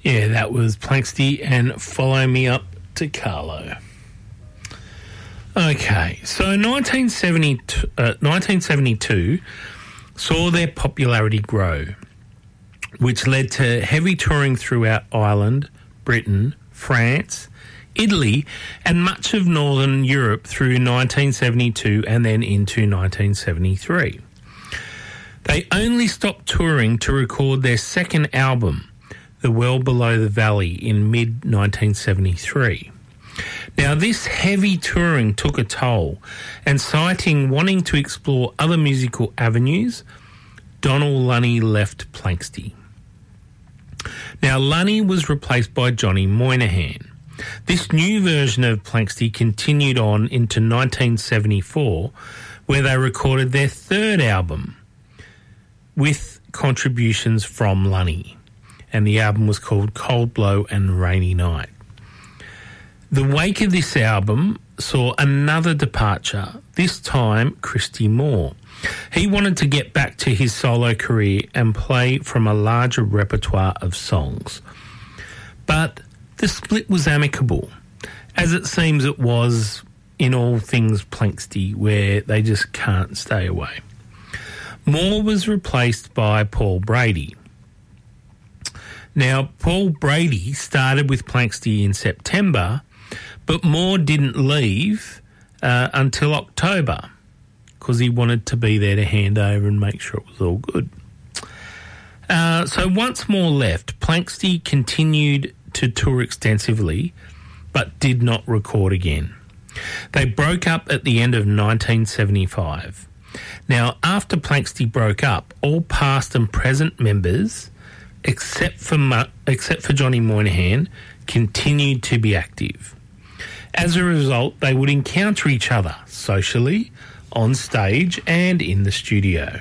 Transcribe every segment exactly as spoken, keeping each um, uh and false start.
Yeah, that was Planxty and Follow Me Up to Carlo. Okay, so nineteen seventy, uh, nineteen seventy-two saw their popularity grow, which led to heavy touring throughout Ireland, Britain, France, Italy, and much of Northern Europe through nineteen seventy-two and then into nineteen seventy-three. They only stopped touring to record their second album, The Well Below the Valley, in mid nineteen seventy-three. Now, this heavy touring took a toll, and citing wanting to explore other musical avenues, Donald Lunny left Planxty. Now, Lunny was replaced by Johnny Moynihan. This new version of Planxty continued on into nineteen seventy-four, where they recorded their third album with contributions from Lunny, and the album was called Cold Blow and Rainy Night. The wake of this album saw another departure, this time Christy Moore. He wanted to get back to his solo career and play from a larger repertoire of songs. But the split was amicable, as it seems it was in all things Planxty, where they just can't stay away. Moore was replaced by Paul Brady. Now, Paul Brady started with Planxty in September, but Moore didn't leave uh, until October because he wanted to be there to hand over and make sure it was all good. Uh, so once Moore left, Planxty continued to tour extensively but did not record again. They broke up at the end of nineteen seventy-five. Now, after Planxty broke up, all past and present members, except for Mo- except for Johnny Moynihan, continued to be active. As a result, they would encounter each other socially, on stage and in the studio.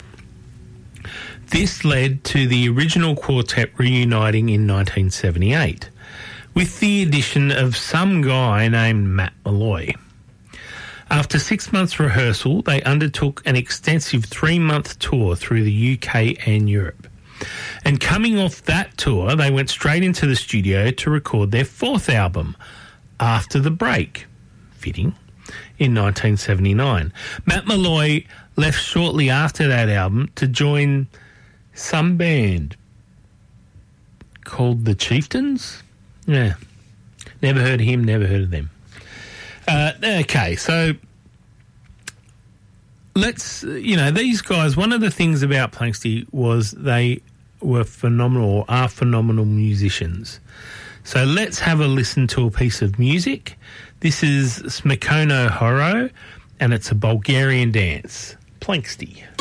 This led to the original quartet reuniting in nineteen seventy-eight, with the addition of some guy named Matt Molloy. After six months' rehearsal, they undertook an extensive three-month tour through the U K and Europe. And coming off that tour, they went straight into the studio to record their fourth album, After the Break, fitting, in nineteen seventy-nine. Matt Molloy left shortly after that album to join some band called The Chieftains. Yeah, never heard of him, never heard of them. Uh, okay, so let's, you know, these guys, one of the things about Planxty was they were phenomenal, or are phenomenal musicians. So let's have a listen to a piece of music. This is Smikono Horo, and it's a Bulgarian dance, Planxty.